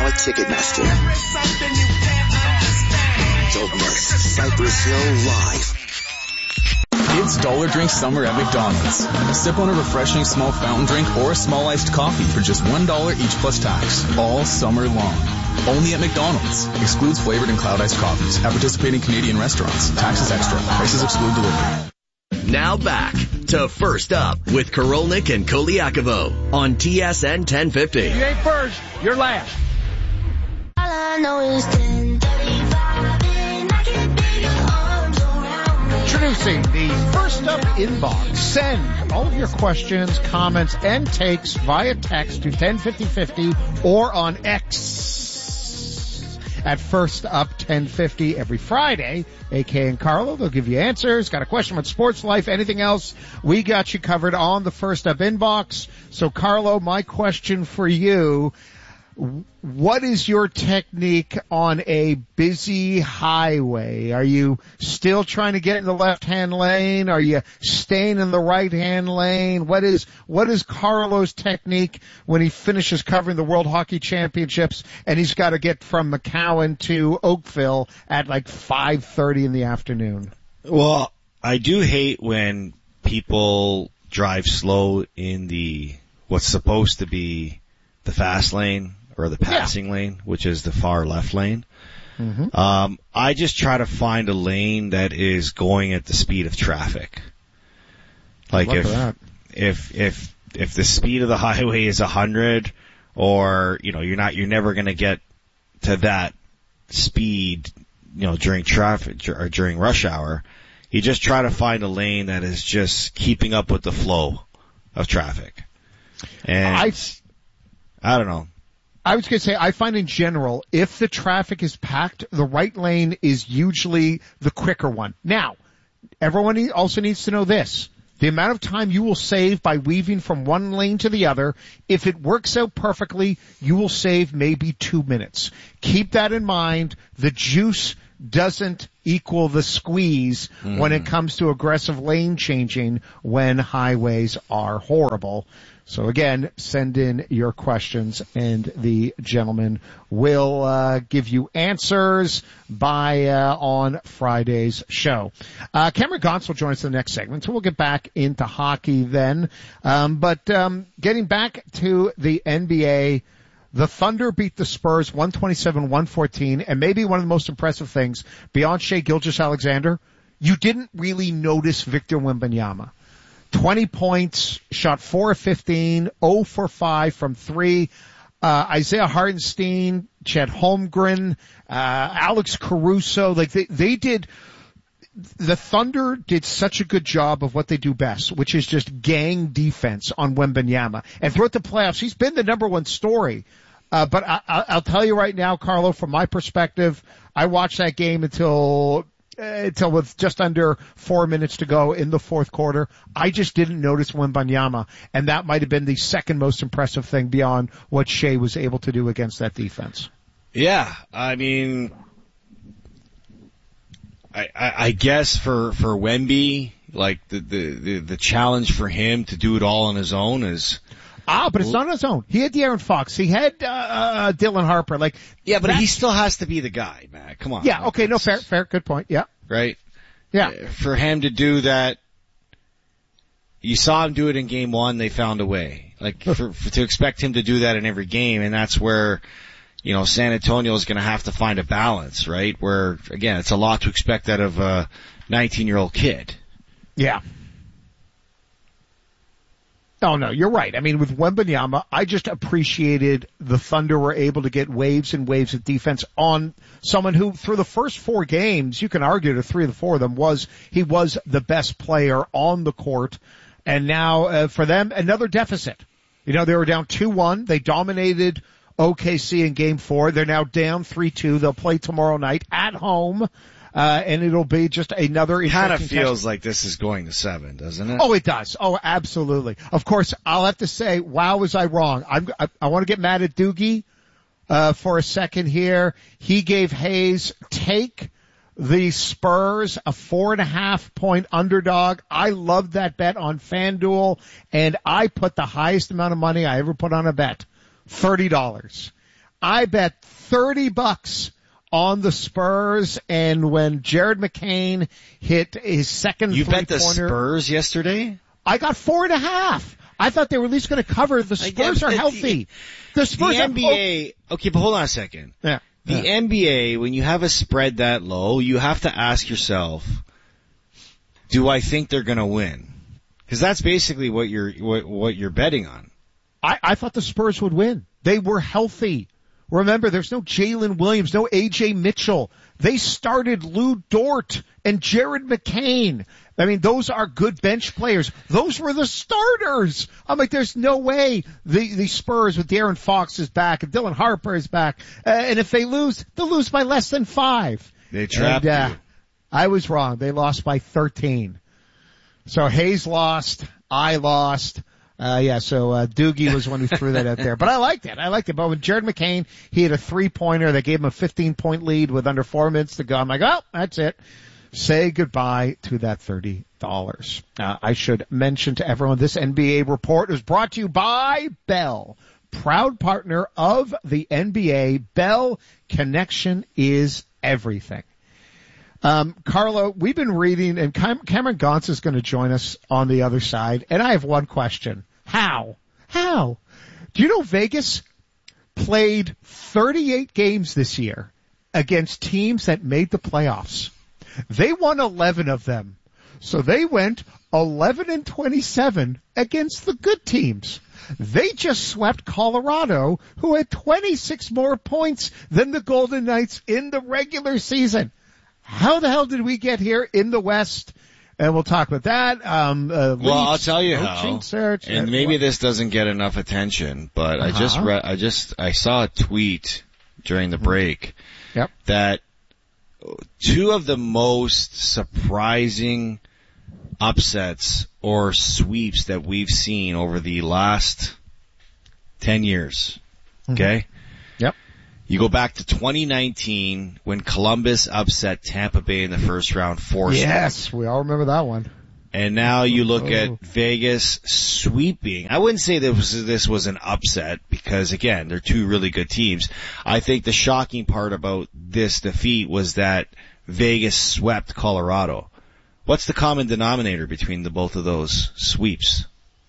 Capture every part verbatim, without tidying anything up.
now at Ticketmaster. Don't miss Cypress Hill Live. It's Dollar Drink Summer at McDonald's. Sip on a refreshing small fountain drink or a small iced coffee for just one dollar each plus tax, all summer long. Only at McDonald's. Excludes flavored and cloud iced coffees at participating Canadian restaurants. Taxes extra. Prices exclude delivery. Now back to First Up with Korolnik and Koliakovo on T S N ten fifty. You ain't first, you're last. All I know is ten thirty-five and I can feel your arms around me. Introducing the First Up inbox. Send all of your questions, comments, and takes via text to ten fifty fifty or on X at First Up ten fifty every Friday. A K and Carlo, they'll give you answers. Got a question about sports life, anything else, we got you covered on the First Up inbox. So, Carlo, my question for you, what is your technique on a busy highway? Are you still trying to get in the left-hand lane? Are you staying in the right-hand lane? What is, what is Carlo's technique when he finishes covering the World Hockey Championships and he's got to get from McCowan to Oakville at like five thirty in the afternoon? Well, I do hate when people drive slow in the, what's supposed to be the fast lane, or the passing yeah. lane, which is the far left lane. Mm-hmm. Um, I just try to find a lane that is going at the speed of traffic. Like if, if, if, if the speed of the highway is a hundred, or, you know, you're not, you're never gonna get to that speed, you know, during traffic, or during rush hour, you just try to find a lane that is just keeping up with the flow of traffic. And I, I don't know. I was going to say, I find in general, if the traffic is packed, the right lane is usually the quicker one. Now, everyone also needs to know this. The amount of time you will save by weaving from one lane to the other, if it works out perfectly, you will save maybe two minutes. Keep that in mind. The juice doesn't equal the squeeze mm. when it comes to aggressive lane changing when highways are horrible. So again, send in your questions and the gentleman will uh, give you answers by uh, on Friday's show. Uh, Cameron Gaunce will join us in the next segment, so we'll get back into hockey then. Um, but um, getting back to the N B A, the Thunder beat the Spurs one twenty-seven one fourteen, and maybe one of the most impressive things, beyond Shai Gilgeous-Alexander, you didn't really notice Victor Wembanyama. twenty points, shot four of fifteen, zero for five from three. Uh, Isaiah Hartenstein, Chet Holmgren, uh, Alex Caruso, like they, they did, the Thunder did such a good job of what they do best, which is just gang defense on Wembanyama. And throughout the playoffs, he's been the number one story. Uh, but I, I'll tell you right now, Carlo, from my perspective, I watched that game until until with just under four minutes to go in the fourth quarter. I just didn't notice Wembanyama, and that might have been the second most impressive thing beyond what Shai was able to do against that defense. Yeah, I mean, I, I, I guess for, for Wemby, like the, the, the, the challenge for him to do it all on his own is... Ah, but it's not on his own. He had De'Aaron Fox. He had uh, uh Dylan Harper. Like, yeah, but he still has to be the guy, man. Come on. Yeah. Man. Okay. No, fair, fair. Good point. Yeah. Right. Yeah. For him to do that, you saw him do it in game one. They found a way. Like for, for to expect him to do that in every game, and that's where, you know, San Antonio is going to have to find a balance, right? Where again, it's a lot to expect out of a nineteen-year-old kid. Yeah. Oh, no, you're right. I mean, with Wembanyama, I just appreciated the Thunder were able to get waves and waves of defense on someone who, through the first four games, you can argue that three of the four of them was, he was the best player on the court. And now, uh, for them, another deficit. You know, they were down two one. They dominated O K C in game four. They're now down three two. They'll play tomorrow night at home. Uh, and it'll be just another... Kind of feels test. Like this is going to seven, doesn't it? Oh, it does. Oh, absolutely. Of course, I'll have to say, wow, was I wrong. I'm, I, I want to get mad at Doogie, uh, for a second here. He gave Hayes take the Spurs a four and a half point underdog. I loved that bet on FanDuel, and I put the highest amount of money I ever put on a bet, thirty dollars. I bet thirty bucks on the Spurs, and when Jared McCain hit his second You three-pointer, bet the Spurs yesterday? I got four and a half. I thought they were at least going to cover. The Spurs are healthy. The Spurs The are N B A, okay, but hold on a second. Yeah. The yeah. N B A, when you have a spread that low, you have to ask yourself, do I think they're going to win? Because that's basically what you're what, what you're betting on. I, I thought the Spurs would win. They were healthy. Remember, there's no Jalen Williams, no A J Mitchell. They started Lou Dort and Jared McCain. I mean, those are good bench players. Those were the starters. I'm like, there's no way the, the Spurs with De'Aaron Fox is back and Dylan Harper is back. Uh, and if they lose, they'll lose by less than five. They trapped and, uh, you. I was wrong. They lost by thirteen. So Hayes lost. I lost. Uh, yeah, so, uh, Doogie was the one who threw that out there. But I liked it. I liked it. But with Jared McCain, he had a three-pointer that gave him a fifteen-point lead with under four minutes to go. I'm like, oh, that's it. Say goodbye to that thirty dollars. Uh, I should mention to everyone this N B A report is brought to you by Bell. Proud partner of the N B A. Bell, connection is everything. Um, Carlo, we've been reading, and Cam- Cameron Gauntz is going to join us on the other side, and I have one question. How? How? Do you know Vegas played thirty-eight games this year against teams that made the playoffs? They won eleven of them. So they went eleven and twenty-seven against the good teams. They just swept Colorado, who had twenty-six more points than the Golden Knights in the regular season. How the hell did we get here in the West? And we'll talk about that. Um, uh, well, I'll tell you coaching how. Search, and maybe this doesn't get enough attention, but uh-huh. I just read, I just, I saw a tweet during the break yep. that two of the most surprising upsets or sweeps that we've seen over the last ten years. Okay? Mm-hmm. Yep. You go back to twenty nineteen when Columbus upset Tampa Bay in the first round four straight. Yes, we all remember that one. And now you look oh. at Vegas sweeping. I wouldn't say this was, this was an upset because, again, they're two really good teams. I think the shocking part about this defeat was that Vegas swept Colorado. What's the common denominator between the both of those sweeps?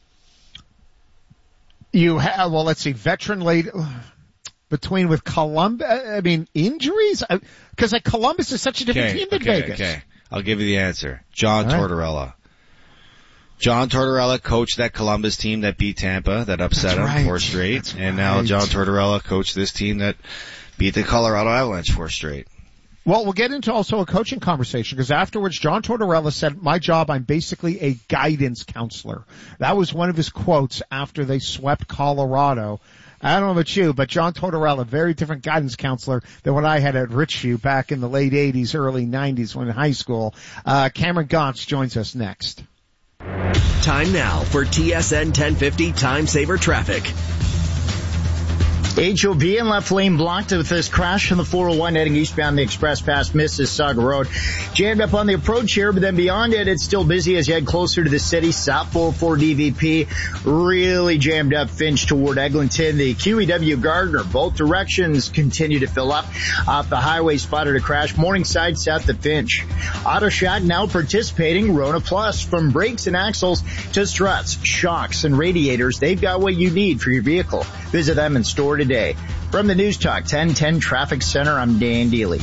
You have, well, let's see, veteran late between with Columbus, I mean, injuries? Because like Columbus is such a different okay, team than okay, Vegas. Okay, I'll give you the answer. John right. Tortorella. John Tortorella coached that Columbus team that beat Tampa, that upset That's him right. four straight. That's and now right. John Tortorella coached this team that beat the Colorado Avalanche four straight. Well, we'll get into also a coaching conversation because afterwards John Tortorella said, my job, I'm basically a guidance counselor. That was one of his quotes after they swept Colorado. I don't know about you, but John Tortorella, very different guidance counselor than what I had at Richview back in the late eighties, early nineties when in high school. Uh, Cameron Gauntz joins us next. Time now for T S N ten fifty Time Saver Traffic. H O V in left lane blocked with this crash on the four oh one heading eastbound the express past Mississauga Road. Jammed up on the approach here, but then beyond it, it's still busy as you head closer to the city. South four oh four D V P really jammed up Finch toward Eglinton. The Q E W Gardner, both directions continue to fill up. Off the highway spotted a crash. Morningside south to Finch. AutoShot now participating. Rona Plus, from brakes and axles to struts, shocks, and radiators. They've got what you need for your vehicle. Visit them in store today. From the News Talk ten ten Traffic Center, I'm Dan Deely.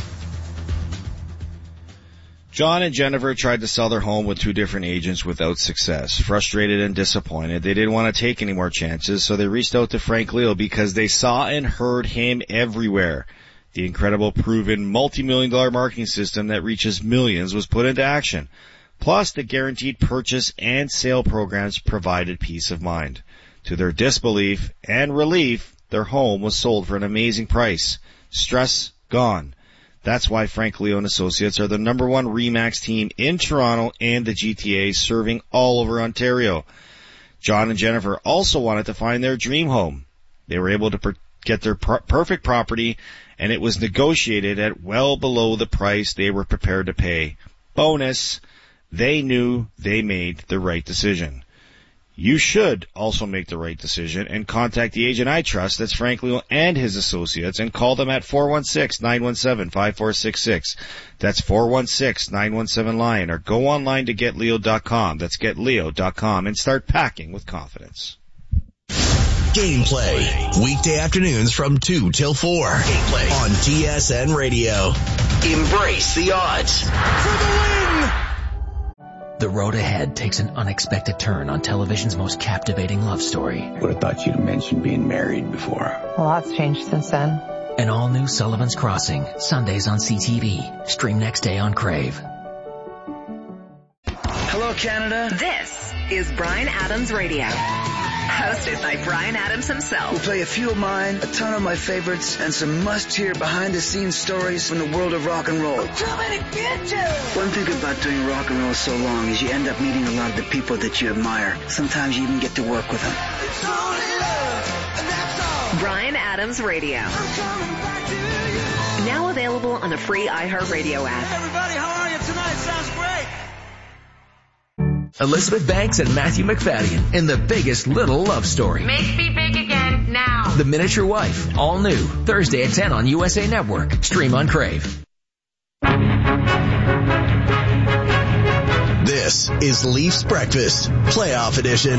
John and Jennifer tried to sell their home with two different agents without success. Frustrated and disappointed, they didn't want to take any more chances, so they reached out to Frank Leo because they saw and heard him everywhere. The incredible, proven, multi-million dollar marketing system that reaches millions was put into action. Plus, the guaranteed purchase and sale programs provided peace of mind. To their disbelief and relief, their home was sold for an amazing price. Stress gone. That's why Frank Leo and Associates are the number one RE/MAX team in Toronto and the G T A, serving all over Ontario. John and Jennifer also wanted to find their dream home. They were able to per- get their per- perfect property, and it was negotiated at well below the price they were prepared to pay. Bonus, they knew they made the right decision. You should also make the right decision and contact the agent I trust, that's Frank Leo and his associates, and call them at four one six, nine one seven, five four six six. That's four one six, nine one seven, LION, or go online to get leo dot com. That's get leo dot com, and start packing with confidence. Gameplay. Weekday afternoons from two till four. Gameplay on T S N Radio. Embrace the odds. For the win! The road ahead takes an unexpected turn on television's most captivating love story. Would have thought you'd mentioned being married before. A lot's changed since then. An all-new Sullivan's Crossing, Sundays on C T V. Stream next day on Crave. Hello, Canada. This is Bryan Adams Radio. Hosted by Bryan Adams himself. We'll play a few of mine, a ton of my favorites, and some must-hear behind-the-scenes stories from the world of rock and roll. I'm coming to get you! One thing about doing rock and roll so long is you end up meeting a lot of the people that you admire. Sometimes you even get to work with them. It's only love, and that's all. Bryan Adams Radio. I'm coming back to you. Now available on the free iHeartRadio app. Hey everybody, how are you tonight? Sounds great. Elizabeth Banks and Matthew McFadden in The Biggest Little Love Story. Make me big again now. The Miniature Wife, all new, Thursday at ten on U S A Network. Stream on Crave. This is Leafs Breakfast, Playoff Edition.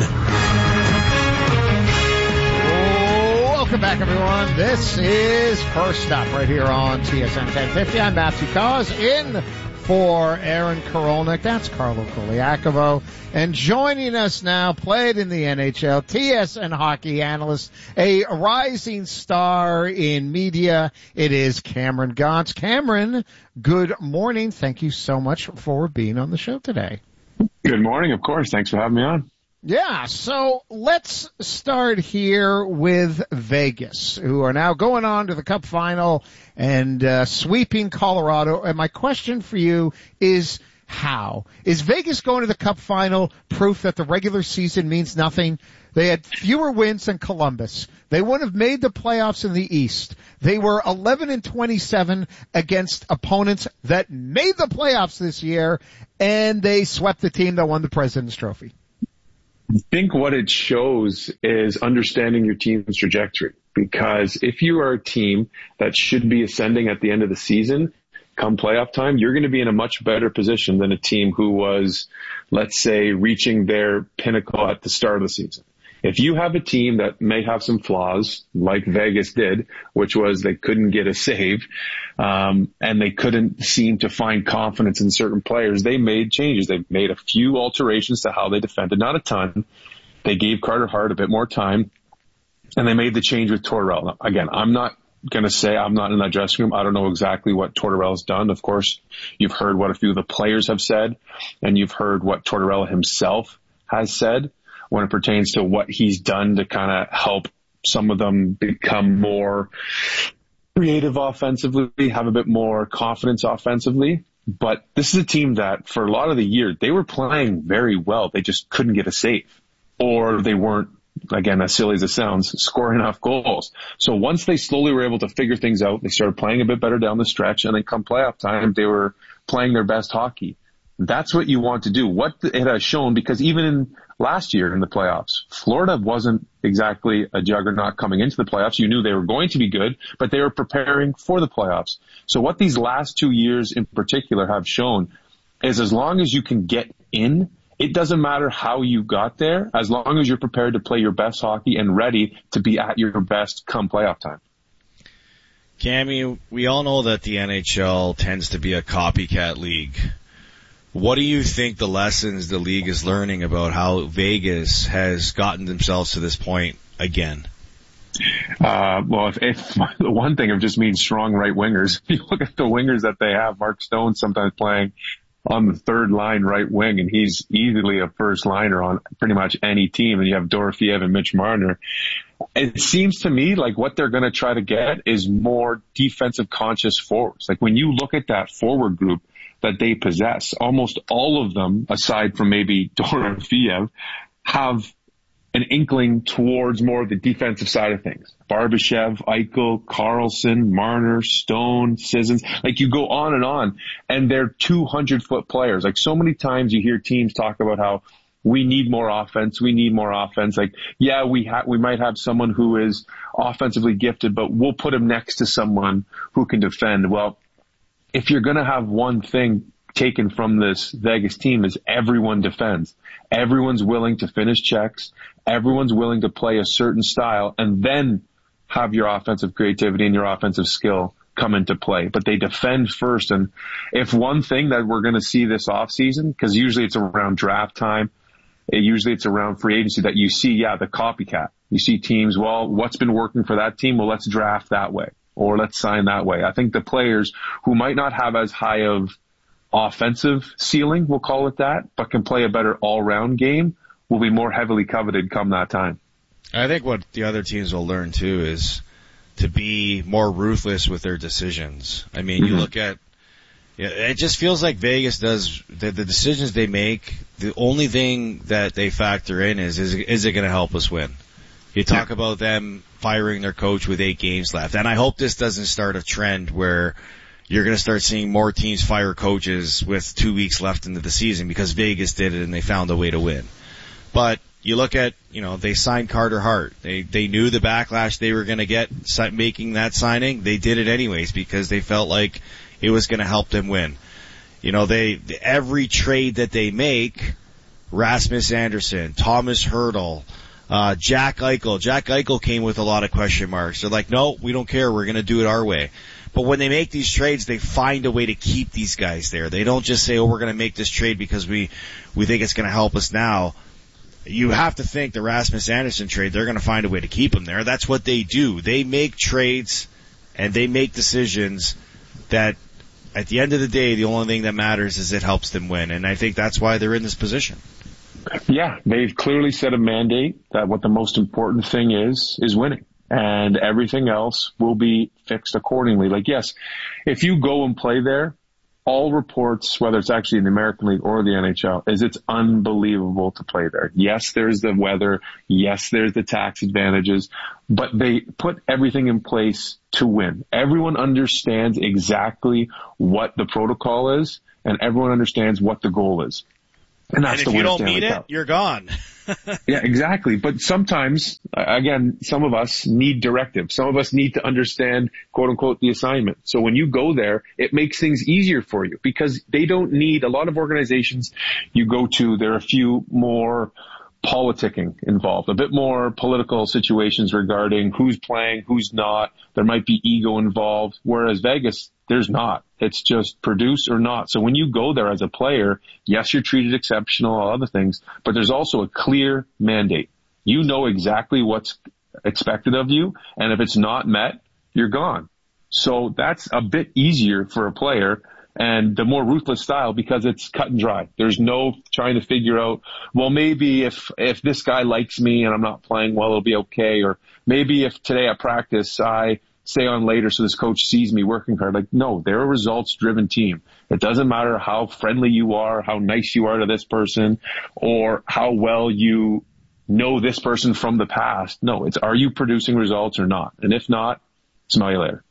Welcome back, everyone. This is First Up right here on T S N ten fifty. I'm Matthew Cause in for Aaron Karolnik. That's Carlo Koliakovo. And joining us now, played in the N H L, T S N hockey analyst, a rising star in media. It is Cameron Gotz. Cameron, good morning. Thank you so much for being on the show today. Good morning, of course. Thanks for having me on. Yeah, so let's start here with Vegas, who are now going on to the Cup final and uh, sweeping Colorado. And my question for you is, how? Is Vegas going to the Cup final proof that the regular season means nothing? They had fewer wins than Columbus. They wouldn't have made the playoffs in the East. They were eleven and twenty-seven against opponents that made the playoffs this year, and they swept the team that won the President's Trophy. I think what it shows is understanding your team's trajectory, because if you are a team that should be ascending at the end of the season, come playoff time, you're going to be in a much better position than a team who was, let's say, reaching their pinnacle at the start of the season. If you have a team that may have some flaws, like Vegas did, which was they couldn't get a save, um, and they couldn't seem to find confidence in certain players, they made changes. They made a few alterations to how they defended, not a ton. They gave Carter Hart a bit more time, and they made the change with Tortorella. Again, I'm not going to say I'm not in that dressing room. I don't know exactly what Tortorella's done. Of course, you've heard what a few of the players have said, and you've heard what Tortorella himself has said when it pertains to what he's done to kind of help some of them become more creative offensively, have a bit more confidence offensively. But this is a team that for a lot of the year, they were playing very well. They just couldn't get a save, or they weren't, again, as silly as it sounds, scoring enough goals. So once they slowly were able to figure things out, they started playing a bit better down the stretch, and then come playoff time, they were playing their best hockey. That's what you want to do. What it has shown, because even in last year in the playoffs, Florida wasn't exactly a juggernaut coming into the playoffs. You knew they were going to be good, but they were preparing for the playoffs. So what these last two years in particular have shown is as long as you can get in, it doesn't matter how you got there, as long as you're prepared to play your best hockey and ready to be at your best come playoff time. Cammy, we all know that the N H L tends to be a copycat league. What do you think the lessons the league is learning about how Vegas has gotten themselves to this point again? Uh, well, if, if the one thing of just means strong right wingers, if you look at the wingers that they have, Mark Stone sometimes playing on the third line right wing, and he's easily a first liner on pretty much any team. And you have Dorofeev and Mitch Marner. It seems to me like what they're going to try to get is more defensive conscious forwards. Like when you look at that forward group that they possess, almost all of them, aside from maybe Dorofeev, have an inkling towards more of the defensive side of things. Barbashev, Eichel, Carlson, Marner, Stone, Sissons. Like you go on and on, and they're two hundred foot players. Like so many times you hear teams talk about how we need more offense. We need more offense. Like, yeah, we ha- we might have someone who is offensively gifted, but we'll put him next to someone who can defend. Well, if you're going to have one thing taken from this Vegas team is everyone defends. Everyone's willing to finish checks. Everyone's willing to play a certain style and then have your offensive creativity and your offensive skill come into play. But they defend first. And if one thing that we're going to see this offseason, because usually it's around draft time, it, usually it's around free agency that you see, yeah, the copycat. You see teams, well, what's been working for that team? Well, let's draft that way or let's sign that way. I think the players who might not have as high of offensive ceiling, we'll call it that, but can play a better all-round game will be more heavily coveted come that time. I think what the other teams will learn too is to be more ruthless with their decisions. I mean, mm-hmm. you look at, yeah, it just feels like Vegas does, the, the decisions they make, the only thing that they factor in is, is, is it going to help us win? You talk yeah. about them firing their coach with eight games left. And I hope this doesn't start a trend where you're going to start seeing more teams fire coaches with two weeks left into the season because Vegas did it and they found a way to win. But you look at, you know, they signed Carter Hart. They they knew the backlash they were going to get making that signing. They did it anyways because they felt like it was going to help them win. You know, they every trade that they make, Rasmus Anderson, Thomas Hertl, uh, Jack Eichel. Jack Eichel came with a lot of question marks. They're like, no, we don't care. We're going to do it our way. But when they make these trades, they find a way to keep these guys there. They don't just say, oh, we're going to make this trade because we, we think it's going to help us now. You have to think the Rasmus Anderson trade, they're going to find a way to keep him there. That's what they do. They make trades and they make decisions that at the end of the day, the only thing that matters is it helps them win. And I think that's why they're in this position. Yeah, they've clearly set a mandate that what the most important thing is, is winning. And everything else will be fixed accordingly. Like, yes, if you go and play there, all reports, whether it's actually in the American League or the N H L, is it's unbelievable to play there. Yes, there's the weather. Yes, there's the tax advantages, but they put everything in place to win. Everyone understands exactly what the protocol is, and everyone understands what the goal is. And that's and if the you don't Stanley meet Cup. it, you're gone. Yeah, exactly. But sometimes, again, some of us need directive. Some of us need to understand, quote unquote, the assignment. So when you go there, it makes things easier for you because they don't need a lot of organizations you go to. There are a few more politicking involved, a bit more political situations regarding who's playing, who's not. There might be ego involved, whereas Vegas, there's not. It's just produce or not. So when you go there as a player, yes, you're treated exceptional, all other things, but there's also a clear mandate. You know exactly what's expected of you, and if it's not met, you're gone. So that's a bit easier for a player and the more ruthless style because it's cut and dry. There's no trying to figure out, well, maybe if, if this guy likes me and I'm not playing well, it'll be okay. Or maybe if today at practice I stay on later so this coach sees me working hard. Like, no, they're a results-driven team. It doesn't matter how friendly you are, how nice you are to this person, or how well you know this person from the past. No, it's are you producing results or not? And if not, smell you later.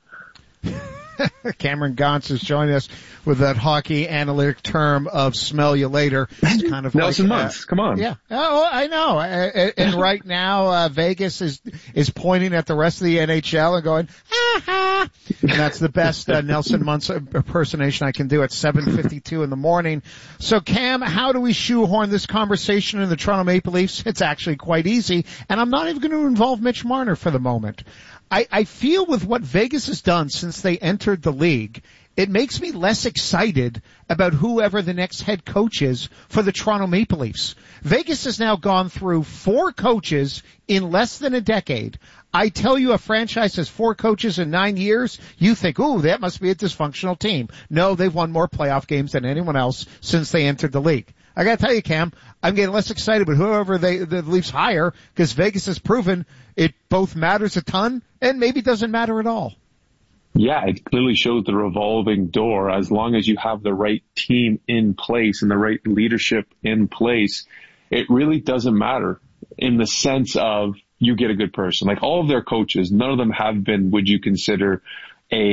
Cameron Gauntz is joining us with that hockey analytic term of smell you later. It's kind of Nelson like, Muntz, uh, come on. Yeah. Oh, I know. And right now, uh, Vegas is, is pointing at the rest of the N H L and going, ha ha. And that's the best uh, Nelson Muntz impersonation I can do at seven fifty-two in the morning. So Cam, how do we shoehorn this conversation in the Toronto Maple Leafs? It's actually quite easy. And I'm not even going to involve Mitch Marner for the moment. I, I feel with what Vegas has done since they entered the league, it makes me less excited about whoever the next head coach is for the Toronto Maple Leafs. Vegas has now gone through four coaches in less than a decade. I tell you, a franchise has four coaches in nine years, you think, ooh, that must be a dysfunctional team. No, they've won more playoff games than anyone else since they entered the league. I gotta tell you, Cam, I'm getting less excited about whoever they, the Leafs hire because Vegas has proven it both matters a ton and maybe doesn't matter at all. Yeah, it clearly shows the revolving door. As long as you have the right team in place and the right leadership in place, it really doesn't matter in the sense of you get a good person. Like all of their coaches, none of them have been, would you consider, a, a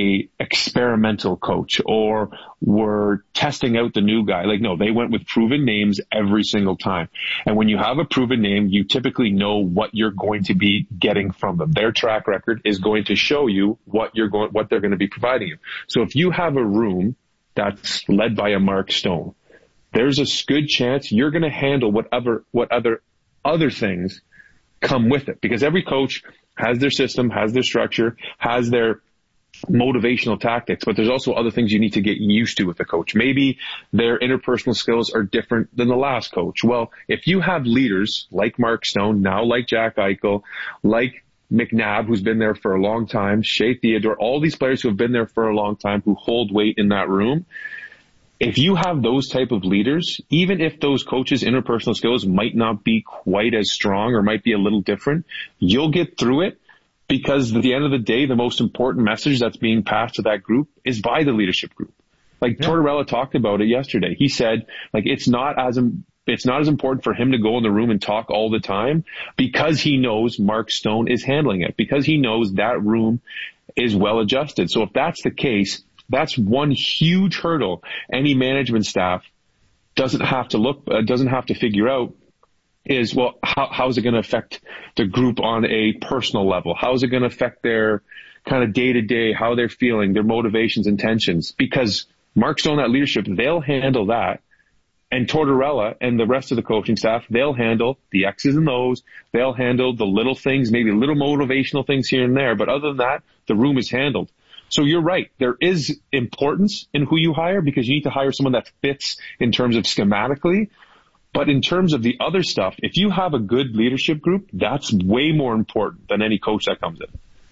experimental coach or we're testing out the new guy. Like, no, they went with proven names every single time. And when you have a proven name, you typically know what you're going to be getting from them. Their track record is going to show you what you're going, what they're going to be providing you. So if you have a room that's led by a Mark Stone, there's a good chance you're going to handle whatever, what other, other things come with it, because every coach has their system, has their structure, has their motivational tactics, but there's also other things you need to get used to with a coach. Maybe their interpersonal skills are different than the last coach. Well, if you have leaders like Mark Stone, now like Jack Eichel, like McNabb, who's been there for a long time, Shea Theodore, all these players who have been there for a long time, who hold weight in that room, if you have those type of leaders, even if those coaches' interpersonal skills might not be quite as strong or might be a little different, you'll get through it, because at the end of the day, the most important message that's being passed to that group is by the leadership group. Like yeah. Tortorella talked about it yesterday. He said, like, it's not as it's not as important for him to go in the room and talk all the time, because he knows Mark Stone is handling it, because he knows that room is well adjusted. So if that's the case, that's one huge hurdle any management staff doesn't have to look, uh, doesn't have to figure out is, well, how, how is it going to affect the group on a personal level? How is it going to affect their kind of day to day, how they're feeling, their motivations, intentions? Because Mark Stone, that leadership, they'll handle that. And Tortorella and the rest of the coaching staff, they'll handle the X's and O's. They'll handle the little things, maybe little motivational things here and there. But other than that, the room is handled. So you're right. There is importance in who you hire, because you need to hire someone that fits in terms of schematically. But in terms of the other stuff, if you have a good leadership group, that's way more important than any coach that comes in.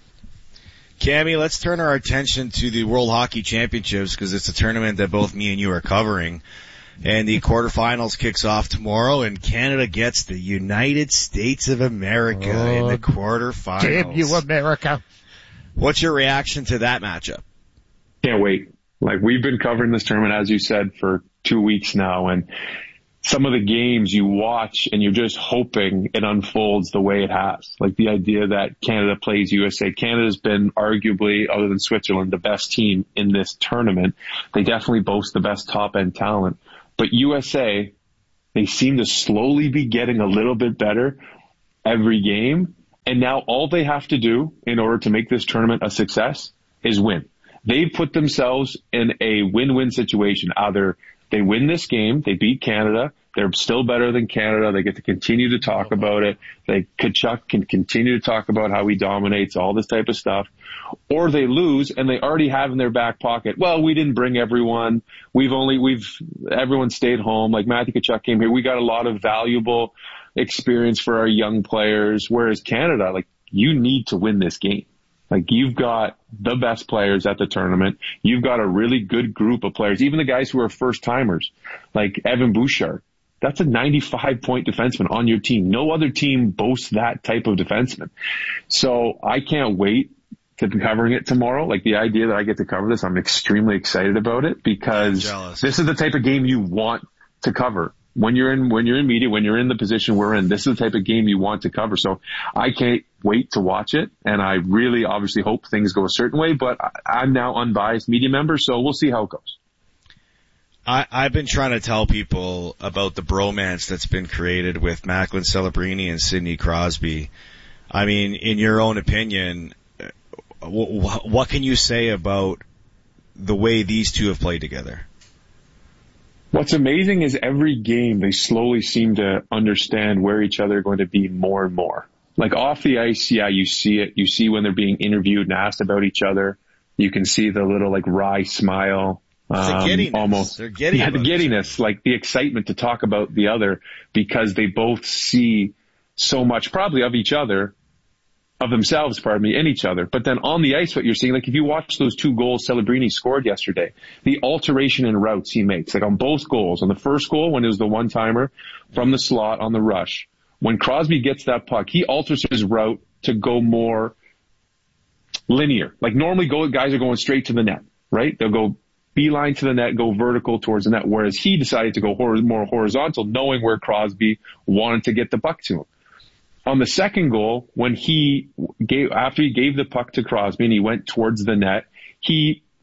Cammy, let's turn our attention to the World Hockey Championships, because it's a tournament that both me and you are covering. And the quarterfinals kicks off tomorrow, and Canada gets the United States of America oh, in the quarterfinals. Damn you, America. What's your reaction to that matchup? Can't wait. Like, we've been covering this tournament, as you said, for two weeks now, and some of the games you watch and you're just hoping it unfolds the way it has. Like the idea that Canada plays U S A. Canada's been arguably, other than Switzerland, the best team in this tournament. They definitely boast the best top-end talent. But U S A, they seem to slowly be getting a little bit better every game. And now all they have to do in order to make this tournament a success is win. They've put themselves in a win-win situation. Either they win this game, they beat Canada, they're still better than Canada, they get to continue to talk about it, they, Tkachuk can continue to talk about how he dominates, all this type of stuff, or they lose and they already have in their back pocket, well, we didn't bring everyone, we've only, we've, everyone stayed home, like Matthew Tkachuk came here, we got a lot of valuable experience for our young players, whereas Canada, like, you need to win this game. Like, you've got the best players at the tournament. You've got a really good group of players, even the guys who are first timers, like Evan Bouchard. That's a ninety-five point defenseman on your team. No other team boasts that type of defenseman. So I can't wait to be covering it tomorrow. Like, the idea that I get to cover this, I'm extremely excited about it, because this is the type of game you want to cover. When you're in, when you're in media, when you're in the position we're in, this is the type of game you want to cover. So I can't wait to watch it. And I really obviously hope things go a certain way, but I'm now unbiased media member, so we'll see how it goes. I, I've been trying to tell people about the bromance that's been created with Macklin Celebrini and Sidney Crosby. I mean, in your own opinion, what, what can you say about the way these two have played together? What's amazing is every game they slowly seem to understand where each other are going to be more and more. Like, off the ice, yeah, you see it. You see when they're being interviewed and asked about each other. You can see the little, like, wry smile. Um, the giddiness. Almost. They're giddy. Yeah, the giddiness, like the excitement to talk about the other, because they both see so much probably of each other, of themselves, pardon me, in each other. But then on the ice, what you're seeing, like if you watch those two goals Celebrini scored yesterday, the alteration in routes he makes, like on both goals, on the first goal when it was the one-timer from the slot on the rush, when Crosby gets that puck, he alters his route to go more linear. Like normally go, guys are going straight to the net, right? They'll go beeline to the net, go vertical towards the net, whereas he decided to go hor- more horizontal, knowing where Crosby wanted to get the puck to him. On the second goal, when he gave, after he gave the puck to Crosby and he went towards the net, he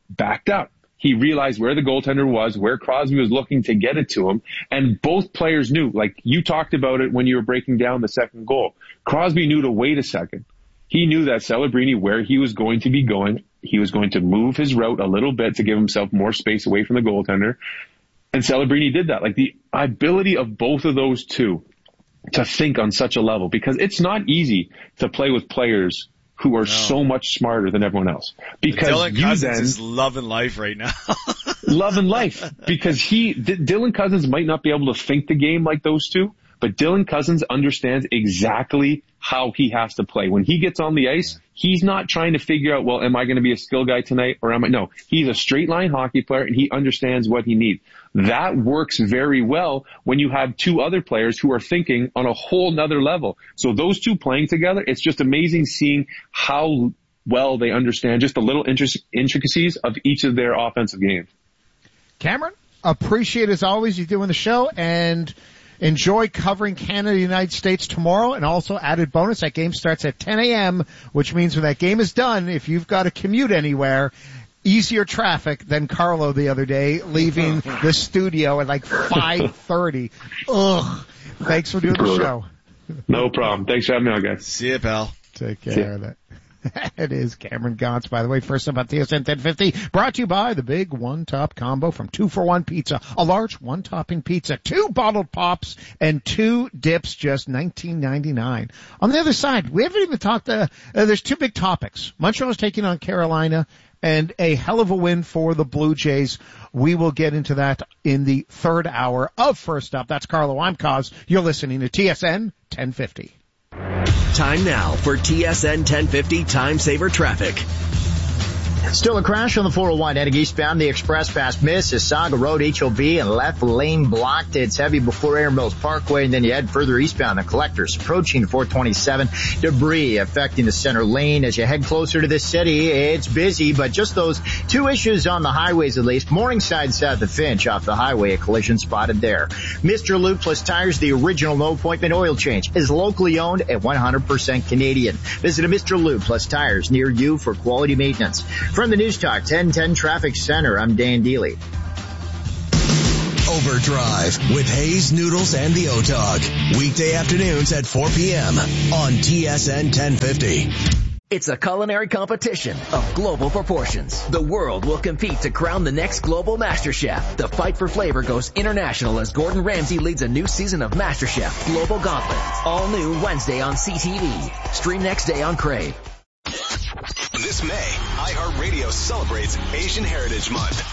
backed up. He realized where the goaltender was, where Crosby was looking to get it to him, and both players knew, like you talked about it when you were breaking down the second goal. Crosby knew to wait a second. He knew that Celebrini, where he was going to be going, he was going to move his route a little bit to give himself more space away from the goaltender. And Celebrini did that. Like the ability of both of those two to think on such a level, because it's not easy to play with players who are no. so much smarter than everyone else. Because Dylan you Cousins then, is loving life right now. loving life. Because he, D- Dylan Cousins might not be able to think the game like those two, but Dylan Cousins understands exactly how he has to play. When he gets on the ice, he's not trying to figure out, well, am I going to be a skill guy tonight or am I? No, he's a straight line hockey player and he understands what he needs. That works very well when you have two other players who are thinking on a whole nother level. So those two playing together, it's just amazing seeing how well they understand just the little intricacies of each of their offensive games. Cameron, appreciate as always you doing the show, and enjoy covering Canada, United States tomorrow. And also added bonus, that game starts at ten a.m., which means when that game is done, if you've got to commute anywhere, easier traffic than Carlo the other day, leaving the studio at like five thirty. Ugh. Thanks for doing the show. No problem. Thanks for having me on, guys. See ya, pal. Take care of that. It is Cameron Gauntz, by the way. First up on T S N ten fifty, brought to you by the big one-top combo from two for one Pizza. A large one-topping pizza, two bottled pops, and two dips, just nineteen ninety-nine. On the other side, we haven't even talked, uh, uh, there's two big topics. Montreal's taking on Carolina, and a hell of a win for the Blue Jays. We will get into that in the third hour of First Up. That's Carlo. I'm Kaz. You're listening to T S N ten fifty. Time now for T S N ten fifty Time Saver Traffic. Still a crash on the four oh one heading eastbound. The express past Mississauga Road, H O V, and left lane blocked. It's heavy before Air Mills Parkway, and then you head further eastbound. The Collectors approaching four twenty-seven. Debris affecting the center lane as you head closer to the city. It's busy, but just those two issues on the highways at least. Morningside south of Finch off the highway, a collision spotted there. Mister Lube Plus Tires, the original no appointment oil change, is locally owned and one hundred percent Canadian. Visit a Mister Lube Plus Tires near you for quality maintenance. From the News Talk ten ten Traffic Center, I'm Dan Dealey. Overdrive with Hayes Noodles and the O-Dog. Weekday afternoons at four p.m. on T S N ten fifty. It's a culinary competition of global proportions. The world will compete to crown the next global master chef. The fight for flavor goes international as Gordon Ramsay leads a new season of MasterChef Global Gauntlet. All new Wednesday on C T V. Stream next day on Crave. This May, iHeartRadio celebrates Asian Heritage Month.